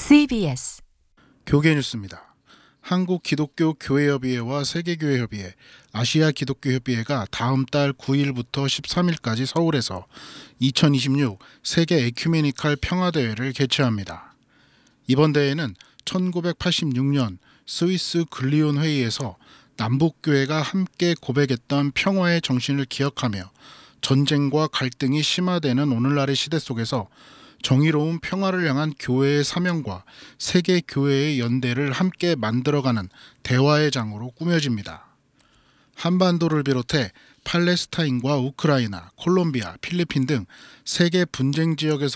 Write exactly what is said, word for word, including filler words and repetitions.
씨비에스 교계 뉴스입니다. 한국기독교교회협의회와 세계교회협의회, 아시아기독교협의회가 다음 달 구 일부터 십삼 일까지 서울에서 이천이십육 세계 에큐메니칼 평화대회를 개최합니다. 이번 대회는 천구백팔십육 년 스위스 글리온 회의에서 남북교회가 함께 고백했던 평화의 정신을 기억하며 전쟁과 갈등이 심화되는 오늘날의 시대 속에서 정의로운 평화를 향한 교회의 사명과 세계 교회의 연대를 함께 만들어가는 대화의 장으로 꾸며집니다. 한반도를 비롯해 팔레스타인과 우크라이나, 콜롬비아, 필리핀 등 세계 분쟁 지역에서